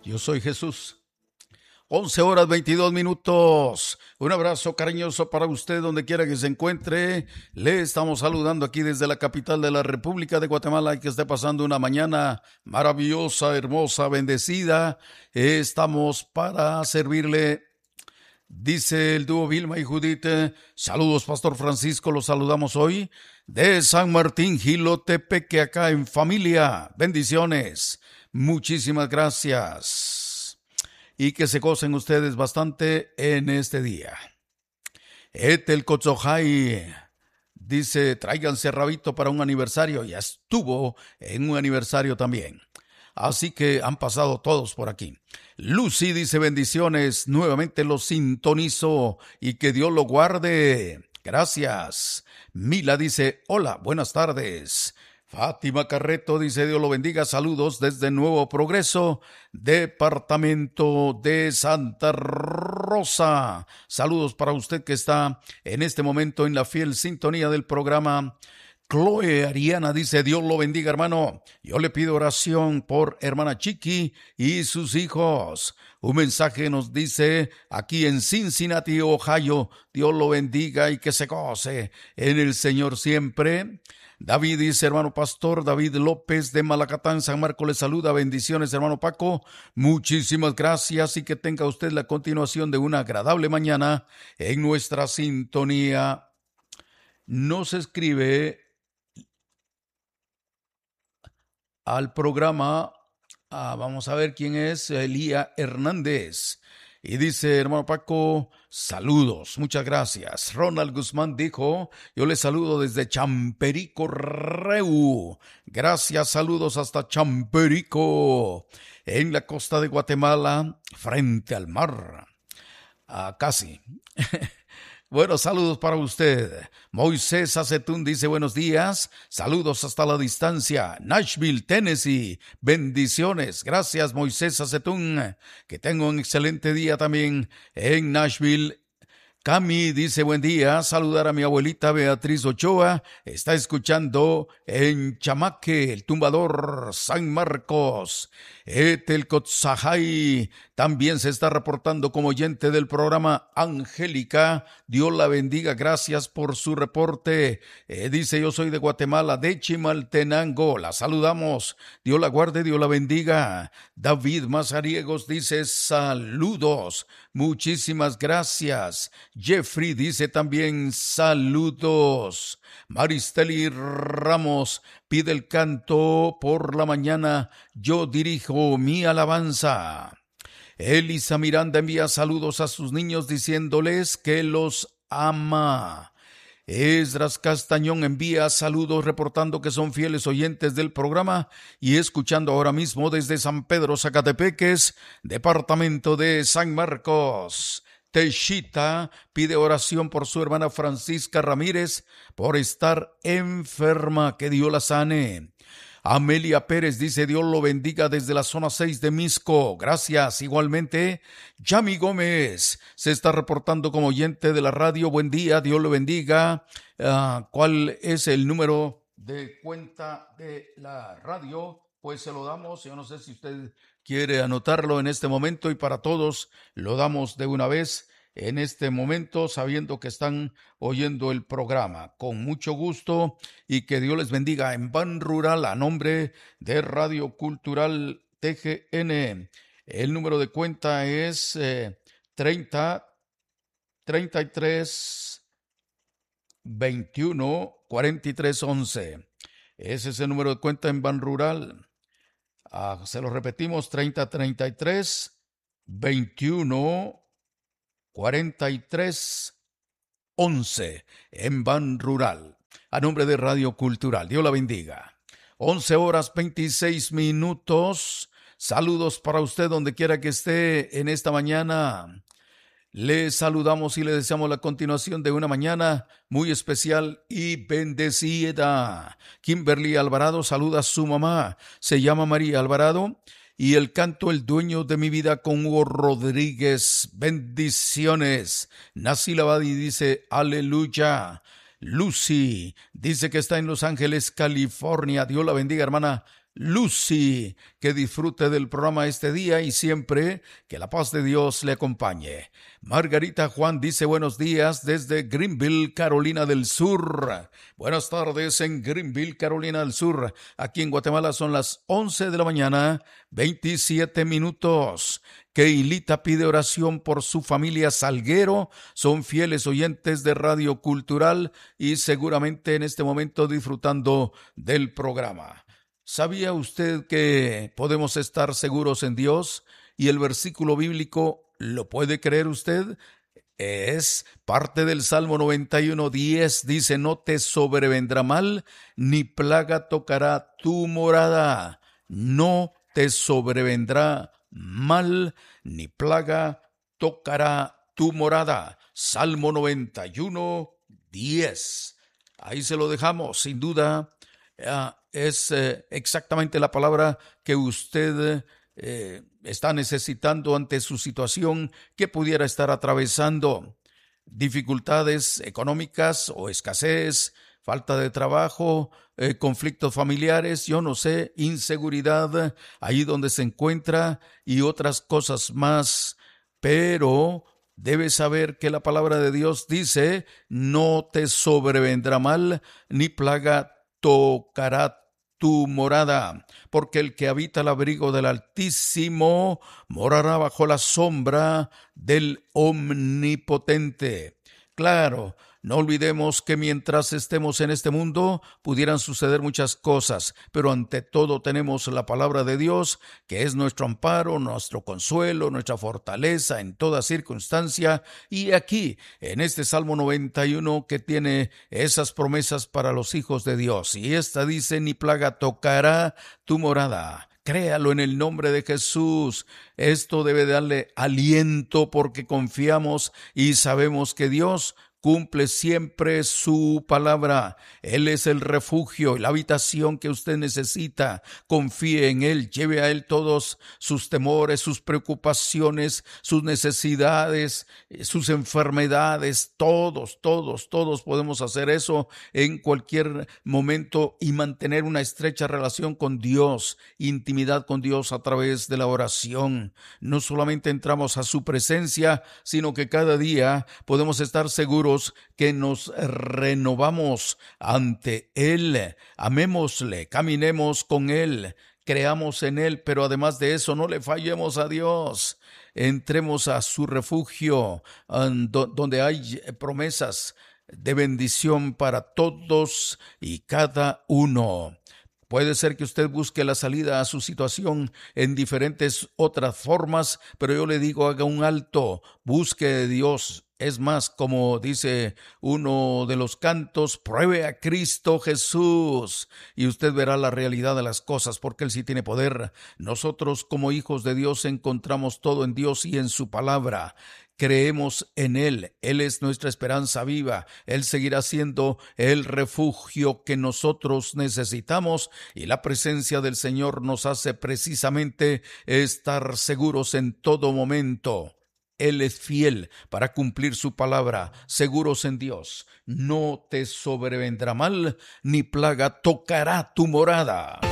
Yo soy Jesús. 11:22. Un abrazo cariñoso para usted donde quiera que se encuentre. Le estamos saludando aquí desde la capital de la República de Guatemala y que esté pasando una mañana maravillosa, hermosa, bendecida. Estamos para servirle. Dice el dúo Vilma y Judith, saludos Pastor Francisco, los saludamos hoy de San Martín Jilotepeque, acá en familia, bendiciones, muchísimas gracias y que se gocen ustedes bastante en este día. Etel Cotzojay dice, tráiganse rabito para un aniversario, ya estuvo en un aniversario también. Así que han pasado todos por aquí. Lucy dice bendiciones, nuevamente lo sintonizo y que Dios lo guarde. Gracias. Mila dice, hola, buenas tardes. Fátima Carreto dice, Dios lo bendiga, saludos desde Nuevo Progreso, departamento de Santa Rosa. Saludos para usted que está en este momento en la fiel sintonía del programa. Chloe Ariana dice, Dios lo bendiga, hermano. Yo le pido oración por hermana Chiqui y sus hijos. Un mensaje nos dice aquí en Cincinnati, Ohio, Dios lo bendiga y que se goce en el Señor siempre. David dice, hermano pastor, David López de Malacatán, San Marcos le saluda, bendiciones hermano Paco, muchísimas gracias y que tenga usted la continuación de una agradable mañana en nuestra sintonía. Nos escribe al programa, vamos a ver quién es, Elía Hernández. Y dice, hermano Paco, saludos, muchas gracias. Ronald Guzmán dijo, yo le saludo desde Champerico, Reu. Gracias, saludos hasta Champerico, en la costa de Guatemala, frente al mar. Casi. Bueno, saludos para usted. Moisés Acetún dice buenos días, saludos hasta la distancia, Nashville, Tennessee, bendiciones. Gracias Moisés Acetún, que tenga un excelente día también en Nashville. Cami dice buen día, saludar a mi abuelita Beatriz Ochoa, está escuchando en Chamaque, el Tumbador, San Marcos. Etel Cotzajay también se está reportando como oyente del programa. Angélica, Dios la bendiga, gracias por su reporte. Dice, yo soy de Guatemala, de Chimaltenango, la saludamos, Dios la guarde, Dios la bendiga. David Mazariegos dice, saludos, muchísimas gracias. Jeffrey dice también, saludos. Maristeli Ramos pide el canto por la mañana, yo dirijo mi alabanza. Elisa Miranda envía saludos a sus niños diciéndoles que los ama. Esdras Castañón envía saludos reportando que son fieles oyentes del programa y escuchando ahora mismo desde San Pedro Zacatepeques, departamento de San Marcos. Teshita pide oración por su hermana Francisca Ramírez por estar enferma, que Dios la sane. Amelia Pérez dice, Dios lo bendiga desde la zona 6 de Misco. Gracias, igualmente. Yami Gómez se está reportando como oyente de la radio. Buen día, Dios lo bendiga. ¿Cuál es el número de cuenta de la radio? Pues se lo damos. Yo no sé si usted quiere anotarlo en este momento y para todos lo damos de una vez en este momento, sabiendo que están oyendo el programa. Con mucho gusto y que Dios les bendiga en Ban Rural a nombre de Radio Cultural TGN. El número de cuenta es 33 21 43 11. Ese es el número de cuenta en Ban Rural. Se lo repetimos, 33 21 43 11 en Ban Rural, a nombre de Radio Cultural. Dios la bendiga. 11:26. Saludos para usted donde quiera que esté en esta mañana. Le saludamos y le deseamos la continuación de una mañana muy especial y bendecida. Kimberly Alvarado saluda a su mamá, se llama María Alvarado, y el canto El dueño de mi vida con Hugo Rodríguez. Bendiciones. Nací Lavadi dice aleluya. Lucy dice que está en Los Ángeles, California. Dios la bendiga, hermana Lucy. Que disfrute del programa este día y siempre que la paz de Dios le acompañe. Margarita Juan dice buenos días desde Greenville, Carolina del Sur. Buenas tardes en Greenville, Carolina del Sur. Aquí en Guatemala son las 11 de la mañana, 27 minutos. Keilita pide oración por su familia Salguero. Son fieles oyentes de Radio Cultural y seguramente en este momento disfrutando del programa. ¿Sabía usted que podemos estar seguros en Dios? Y el versículo bíblico, ¿lo puede creer usted? Es parte del Salmo 91:10, dice, no te sobrevendrá mal, ni plaga tocará tu morada. No te sobrevendrá mal, ni plaga tocará tu morada. Salmo 91:10. Ahí se lo dejamos, sin duda. Es exactamente la palabra que usted está necesitando ante su situación que pudiera estar atravesando. Dificultades económicas o escasez, falta de trabajo, conflictos familiares, yo no sé, inseguridad, ahí donde se encuentra y otras cosas más. Pero debes saber que la palabra de Dios dice, no te sobrevendrá mal, ni plaga tocará tu morada, porque el que habita el abrigo del Altísimo morará bajo la sombra del Omnipotente. Claro, no olvidemos que mientras estemos en este mundo pudieran suceder muchas cosas, pero ante todo tenemos la palabra de Dios, que es nuestro amparo, nuestro consuelo, nuestra fortaleza en toda circunstancia, y aquí, en este Salmo 91, que tiene esas promesas para los hijos de Dios, y esta dice, ni plaga tocará tu morada. Créalo en el nombre de Jesús. Esto debe darle aliento porque confiamos y sabemos que Dios cumple siempre su palabra. Él es el refugio y la habitación que usted necesita. Confíe en Él, lleve a Él todos sus temores, sus preocupaciones, sus necesidades, sus enfermedades. Todos podemos hacer eso en cualquier momento y mantener una estrecha relación con Dios, intimidad con Dios a través de la oración. No solamente entramos a su presencia, sino que cada día podemos estar seguros que nos renovamos ante Él. Amémosle, caminemos con Él, creamos en Él, pero además de eso no le fallemos a Dios. Entremos a su refugio, donde hay promesas de bendición para todos y cada uno. Puede ser que usted busque la salida a su situación en diferentes otras formas, pero yo le digo, haga un alto, busque de Dios. Es más, como dice uno de los cantos, pruebe a Cristo Jesús y usted verá la realidad de las cosas, porque Él sí tiene poder. Nosotros como hijos de Dios encontramos todo en Dios y en su palabra. Creemos en Él, Él es nuestra esperanza viva, Él seguirá siendo el refugio que nosotros necesitamos y la presencia del Señor nos hace precisamente estar seguros en todo momento. Él es fiel para cumplir su palabra, seguros en Dios. No te sobrevendrá mal, ni plaga tocará tu morada.